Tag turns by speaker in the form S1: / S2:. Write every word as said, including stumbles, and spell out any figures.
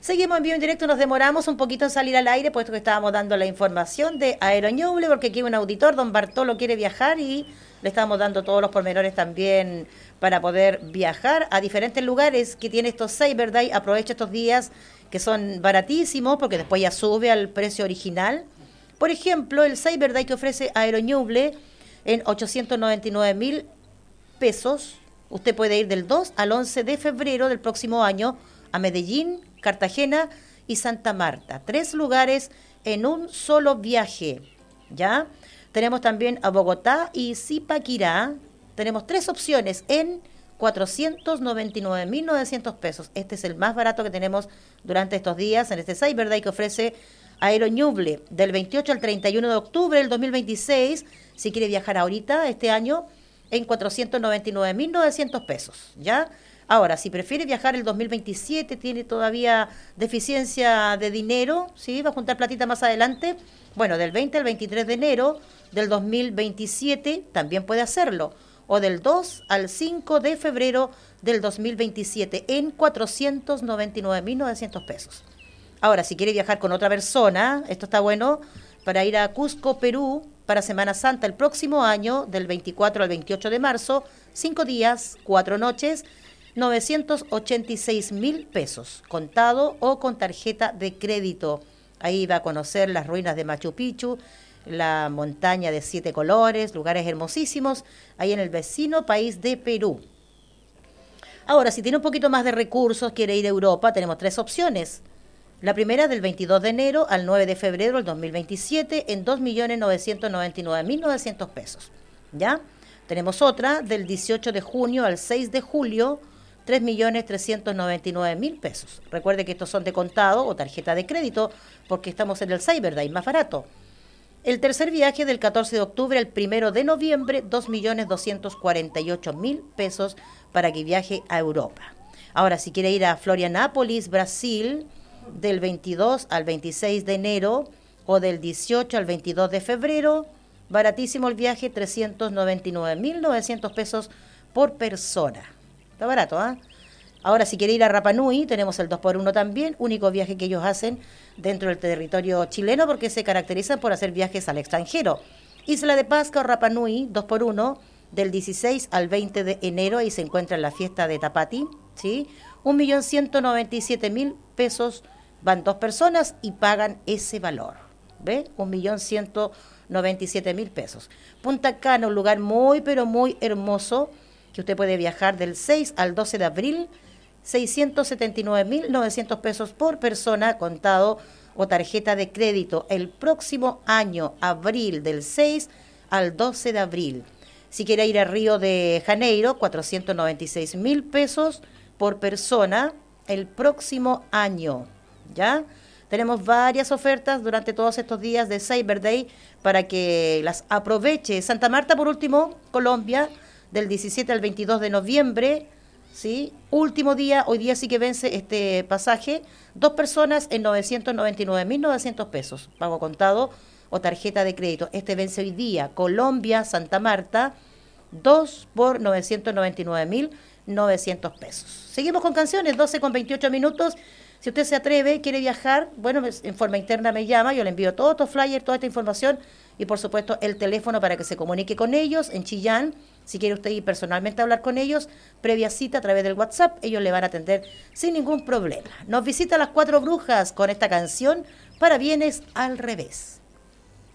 S1: Seguimos en vivo en directo, nos demoramos un poquito en salir al aire, puesto que estábamos dando la información de Aeroñuble, porque aquí hay un auditor, don Bartolo, quiere viajar y le estamos dando todos los pormenores también para poder viajar a diferentes lugares que tiene estos Cyber Day. Aprovecha estos días que son baratísimos, porque después ya sube al precio original. Por ejemplo, el Cyber Day que ofrece Aeroñuble en ochocientos noventa y nueve mil pesos. Usted puede ir del dos al once de febrero del próximo año a Medellín, Cartagena y Santa Marta. Tres lugares en un solo viaje, ¿ya? Tenemos también a Bogotá y Zipaquirá. Tenemos tres opciones en cuatrocientos noventa y nueve mil novecientos pesos. Este es el más barato que tenemos durante estos días en este Cyber Day que ofrece Aeroñuble del veintiocho al treinta y uno de octubre del dos mil veintiséis. Si quiere viajar ahorita, este año, en cuatrocientos noventa y nueve mil novecientos pesos, ¿ya? Ahora, si prefiere viajar el dos mil veintisiete, tiene todavía deficiencia de dinero, ¿sí? Va a juntar platita más adelante. Bueno, del veinte al veintitrés de enero del dos mil veintisiete también puede hacerlo. O del dos al cinco de febrero del dos mil veintisiete en cuatrocientos noventa y nueve mil novecientos pesos. Ahora, si quiere viajar con otra persona, esto está bueno, para ir a Cusco, Perú, para Semana Santa el próximo año, del veinticuatro al veintiocho de marzo, cinco días, cuatro noches, novecientos ochenta y seis mil pesos, contado o con tarjeta de crédito. Ahí va a conocer las ruinas de Machu Picchu, la montaña de siete colores, lugares hermosísimos, ahí en el vecino país de Perú. Ahora, si tiene un poquito más de recursos, quiere ir a Europa, tenemos tres opciones. La primera del veintidós de enero al nueve de febrero del dos mil veintisiete en dos millones novecientos noventa y nueve mil novecientos pesos, ¿ya? Tenemos otra del dieciocho de junio al seis de julio, tres millones trescientos noventa y nueve mil pesos. Recuerde que estos son de contado o tarjeta de crédito porque estamos en el Cyber Day, más barato. El tercer viaje del catorce de octubre al primero de noviembre, dos millones doscientos cuarenta y ocho mil pesos para que viaje a Europa. Ahora, si quiere ir a Florianópolis, Brasil, del veintidós al veintiséis de enero o del dieciocho al veintidós de febrero, baratísimo el viaje, trescientos noventa y nueve mil novecientos pesos por persona. Está barato, ¿ah? ¿eh? Ahora, si quiere ir a Rapa Nui, tenemos el dos por uno también, único viaje que ellos hacen dentro del territorio chileno porque se caracterizan por hacer viajes al extranjero. Isla de Pascua o Rapa Nui, dos por uno, del dieciséis al veinte de enero, ahí se encuentra en la fiesta de Tapati, ¿sí? un millón ciento noventa y siete mil pesos, van dos personas y pagan ese valor, ¿ve? un millón ciento noventa y siete mil pesos. Punta Cana, un lugar muy, pero muy hermoso, que usted puede viajar del seis al doce de abril, seiscientos setenta y nueve mil novecientos pesos por persona, contado o tarjeta de crédito, el próximo año, abril, del seis al doce de abril. Si quiere ir a Río de Janeiro, cuatrocientos noventa y seis mil pesos por persona, el próximo año, ¿ya? Tenemos varias ofertas durante todos estos días de Cyber Day para que las aproveche. Santa Marta, por último, Colombia, del diecisiete al veintidós de noviembre, ¿sí? Último día, hoy día sí que vence este pasaje, dos personas en novecientos noventa y nueve mil novecientos pesos, pago contado o tarjeta de crédito. Este vence hoy día, Colombia, Santa Marta, dos por novecientos noventa y nueve mil novecientos pesos. Seguimos con canciones, doce con veintiocho minutos. Si usted se atreve, quiere viajar, bueno, en forma interna me llama, yo le envío todos estos flyers, toda esta información y por supuesto el teléfono para que se comunique con ellos en Chillán. Si quiere usted ir personalmente a hablar con ellos, previa cita a través del WhatsApp, ellos le van a atender sin ningún problema. Nos visita Las Cuatro Brujas con esta canción, Para Bienes al Revés.